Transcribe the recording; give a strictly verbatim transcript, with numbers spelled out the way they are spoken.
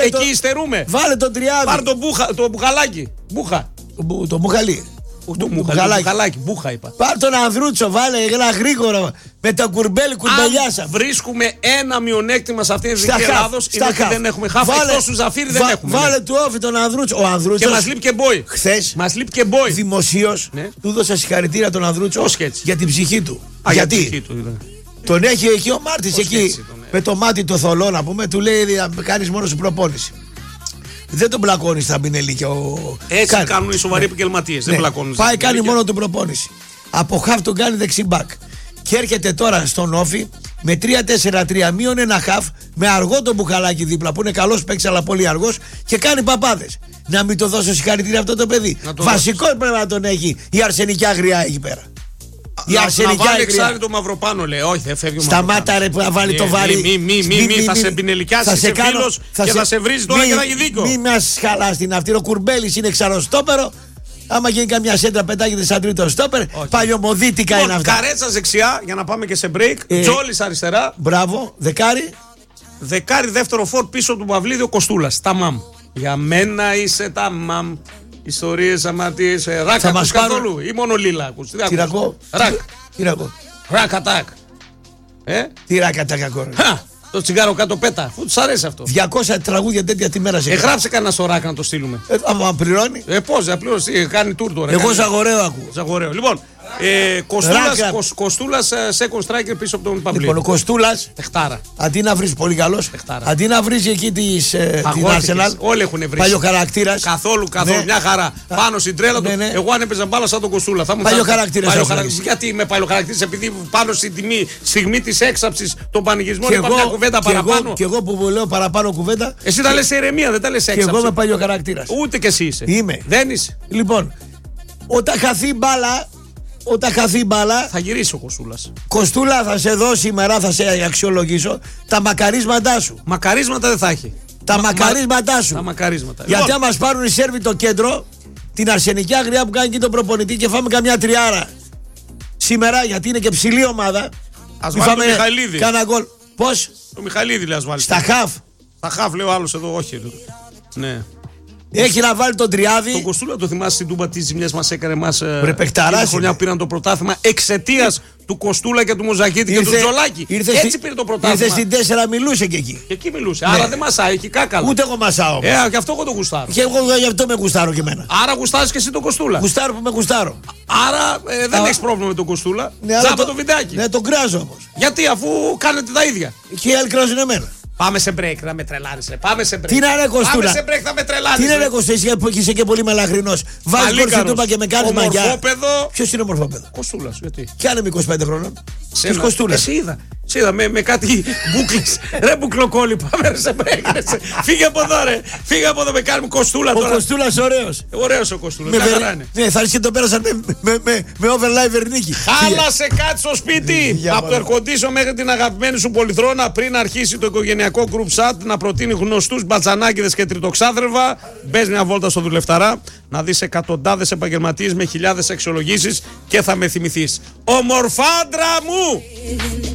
Εκεί το... υστερούμε. Βάλε τον Τριάδη. Πάρ' το, μπουχα, το μπουχαλάκι. Μπούχα. Το, το μπουχαλί. Το, το μπουχαλάκι. μπουχαλάκι. Μπούχα είπα. Πάρ' τον Ανδρούτσο, βάλε ένα γρήγορο. Με τα κουρμπέλι κουρμπελιάσα. Βρίσκουμε ένα μειονέκτημα σε αυτήν την εθνική Ελλάδος. Είναι ότι δεν έχουμε χαφ. Εκτός του Ζαφύρι δεν έχουμε. Βάλε του όφη τον Ανδρούτσο. Ο Ανδρούτσος. Και μας λείπει και Μπόι. Χθες. Μας λείπει και Μπόι. Δημοσίως του δώσα συγχαρητήρια τον Ανδρούτσο για την ψυχή του. Α, γιατί για την ψυχή του, τον έχει εκεί ο Μάρτης εκεί με το μάτι το θολό να πούμε. Του λέει να κάνεις μόνο σου προπόνηση. Δεν τον μπλακώνει στα Μπινελί και ο. Έτσι κάνει. Κάνουν οι σοβαροί επαγγελματίες. Δεν μπλακώνουν. Πάει, κάνει μόνο την προπόνηση. Από χαφ τον κάνει δεξιμπάκ. Και έρχεται τώρα στον Όφι με τρία τέσσερα τρία μείον ένα χαφ με αργό το μπουχαλάκι δίπλα που είναι καλός παίκτης αλλά πολύ αργός και κάνει παπάδες. Να μην το δώσω συγχαρητήρια αυτό το παιδί. Βασικό δώσεις. Πρέπει να τον έχει η αρσενική αγριά εκεί πέρα. Η αρσενική αγριά. Να βάλει εξάρι το μαυροπάνω λέει. Όχι, δεν φεύγει ο Σταμάτα ρε που θα βάλει το βαρύ. Μη, μη, μη, μη, θα σε πινελικιάσει σε φίλος και θα σε βρίζει τώρα και θα έχει δίκιο. Μη μας χαλάς την αυτή. Ο Κουρμπέλης είναι ξαροστόπερο. Άμα γίνει καμιά σέντρα πετάγεται σαν τρίτο στόπερ. Παλιωμοδίτικα είναι αυτά. Καρέτσας δεξιά για να πάμε και σε break. Ε, Τζόλης αριστερά. Μπράβο. Δεκάρι. Δεκάρι δεύτερο φόρ πίσω του Παυλίδη ο Κοστούλας. Τα μαμ. Για μένα είσαι τα μαμ. Ιστορίες αμαρτίες. Ρακ ακούς καθόλου ή μόνο λίλα ακούς. Τυρακό. Ρακ. Τυρακό. Ρακ ατάκ. Ε. Τι ρακ ατάκ ακόμα. Το τσιγάρο κάτω πέτα. Αφού τους αρέσει αυτό. διακόσια τραγούδια τέτοια τη μέρα σε. Ε, γράψε κανένα στο ρακ να το στείλουμε. Ε, άμα πληρώνει. Ε, πώς, θα πληρώσει. Κάνει τουρ τώρα. Εγώ Ζαγοραίο ακούω. Ζαγοραίο. Λοιπόν, ε, Κοστούλας, Κος, Κοστούλας second striker πίσω από τον Παυλίδη. Λοιπόν, ο Κοστούλας. Τεχτάρα. Αντί να βρει πολύ καλό. Αντί να βρει εκεί της, ε, την Arsenal. Όλοι έχουν βρει. Παλιοχαρακτήρα. Καθόλου, καθόλου. Ναι. Μια χαρά. Ναι. Πάνω στην τρέλα του. Ναι, ναι. Εγώ αν έπαιζα μπάλα σαν τον Κοστούλα. Θα μου παλιοχαρακτήρα. Γιατί είμαι παλιοχαρακτήρα, επειδή πάνω στην τιμή, στιγμή τη έξαψη των πανηγισμών είπα μια κουβέντα παραπάνω. Και εγώ που λέω παραπάνω κουβέντα. Εσύ τα λε σε ηρεμία, δεν τα λε έξαψη. Και εγώ είμαι παλιοχαρακτήρα. Ούτε κι εσύ είσαι. Είμαι. Δεν είσαι. Λοιπόν, όταν χαθεί μπάλα. Όταν χαθεί μπάλα. Θα γυρίσει ο Κοστούλας. Κοστούλα, θα σε δω σήμερα, θα σε αξιολογήσω τα μακαρίσματά σου. Μακαρίσματα δεν θα έχει. Τα Μα, μακαρίσματά σου. Τα μακαρίσματα. Γιατί λοιπόν. αν μας πάρουν οι Σέρβοι το κέντρο, την αρσενική αγριά που κάνει και τον προπονητή και φάμε καμιά τριάρα σήμερα, γιατί είναι και ψηλή ομάδα. Ας βάλει το Μιχαηλίδη. Κάνα γκολ. Πώς? Το Μιχαηλίδη λέει ας βάλει. Στα χαφ. Στα χαφ λέει ο άλλος εδώ, όχι. Ναι. Έχει να βάλει τον Τριάδη. Τον Κοστούλα το θυμάσαι στην Τούμπα τι ζημιές μας έκανε εμάς την χρονιά που πήραν το πρωτάθλημα εξαιτίας του Κοστούλα και του Μοζακίτη και του Τζολάκη. Έτσι στη, πήρε το πρωτάθλημα. Ήρθε στην τέσσερα, μιλούσε και εκεί. Και εκεί μιλούσε. Ναι. Άρα δεν μασάει, έχει κάκαλα. Ούτε εγώ μασάω. Ε, γι' αυτό εγώ το γουστάρω. Και εγώ γι' αυτό με γουστάρω και εμένα. Άρα γουστάρεις και εσύ τον Κοστούλα. Γουστάρω που με γουστάρω. Άρα ε, δεν έχεις πρόβλημα με τον Κοστούλα. Ναι, Τζάμπα το, το βιντεάκι. Ναι, τον κράζω όμως. Γιατί αφού κάνετε τα ίδια. Και οι άλλοι κράζουν εμένα. Πάμε σε break, θα με τρελάρεις ρε. Πάμε σε break. Τι να ρε Κοστούλα. Πάμε σε break, θα με τρελάρεις. Τι να ρε Κοστούλα, που είσαι και πολύ μελαχρινός. Βάζεις γκολ στην Τούμπα και με κάνεις μαγιά. Ομορφόπεδο. Ποιος είναι ομορφόπεδο? Κοστούλας, γιατί? Κι αν είμαι είκοσι πέντε χρόνων. Ποιος Κοστούλας? Εσύ είδα. Σε είδα με, με κάτι μπούκλες. Ρε μπουκλοκόλλη, πάμε ρε σε break. Ρε, σε. Φύγε από εδώ ρε. Φύγε από εδώ, με κάνουμε Κοστούλα τώρα. Ο Κοστούλας ωραίος. Ωραίος ο Κοστούλας. Ναι, θα άρχισε το πέρασαν με, με, με, με overlive Βερνίκη. Χάλασε κάτι στο σπίτι. Από το ερχοντήσω μέχρι την αγαπημένη σου πολυθρόνα πριν αρχίσει το οικογενειακό group chat να προτείνει γνωστούς μπατσανάκηδες και τριτοξάδρευα. Μπες μια βόλτα στο Δουλευταρά να δεις εκατοντάδες επαγγελματίες με χιλιάδες αξιολογήσεις και θα με θυμηθείς. Ομορφάντρα μου!